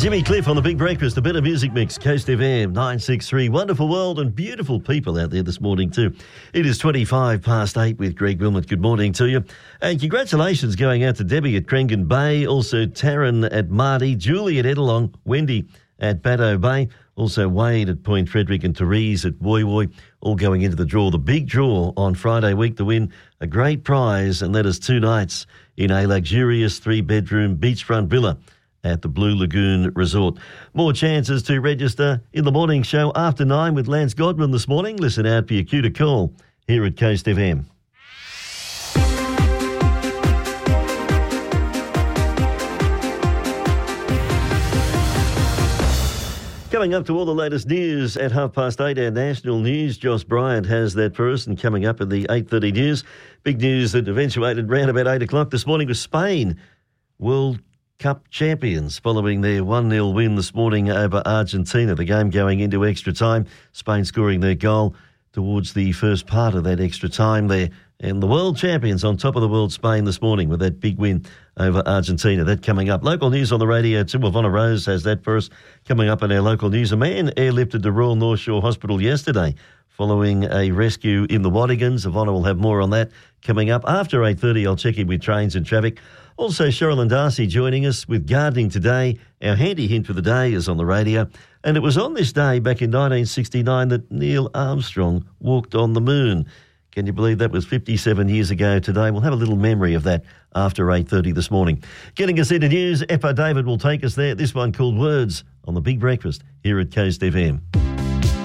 Jimmy Cliff on The Big Breakfast, the better music mix, Coast FM 963. Wonderful world and beautiful people out there this morning too. It is 8:25 with Greg Wilmot. Good morning to you. And congratulations going out to Debbie at Crengan Bay, also Taryn at Marty, Julie at Edelong, Wendy at Baddo Bay, also Wade at Point Frederick and Therese at Woy Woy, all going into the draw. The big draw on Friday week to win a great prize, and that is 2 nights in a luxurious 3-bedroom beachfront villa at the Blue Lagoon Resort. More chances to register in the morning show after 9 with Lance Godwin this morning. Listen out for your cue to call here at Coast FM. Coming up to all the latest news at 8:30, our national news. Josh Bryant has that for us, and coming up at the 8:30 news, big news that eventuated round about 8 o'clock this morning was Spain World Cup champions following their 1-0 win this morning over Argentina. The game going into extra time, Spain scoring their goal towards the first part of that extra time there. And the world champions on top of the world, Spain, this morning with that big win over Argentina. That coming up. Local news on the radio too. Ivonna Rose has that for us. Coming up in our local news, a man airlifted to Royal North Shore Hospital yesterday following a rescue in the Wadigans. Ivonna will have more on that coming up. After 8:30, I'll check in with trains and traffic. Also, Sherilyn Darcy joining us with gardening today. Our handy hint for the day is on the radio. And it was on this day back in 1969 that Neil Armstrong walked on the moon. Can you believe that was 57 years ago today? We'll have a little memory of that after 8:30 this morning. Getting us into news, Eppo David will take us there. This one called Words on The Big Breakfast here at Coast FM.